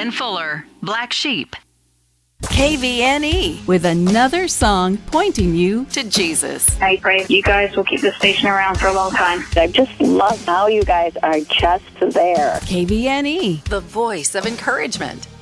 Ben Fuller, Black Sheep. KVNE with another song pointing you to Jesus. I pray you guys will keep this station around for a long time. I just love how you guys are just there. KVNE, the voice of encouragement.